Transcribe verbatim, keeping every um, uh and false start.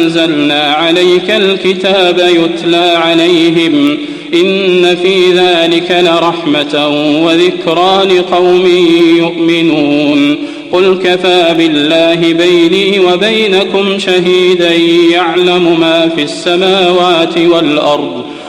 أنزلنا عليك الكتاب يتلى عليهم إن في ذلك لرحمة وذكرى لقوم يؤمنون قل كفى بالله بيني وبينكم شهيدا يعلم ما في السماوات والأرض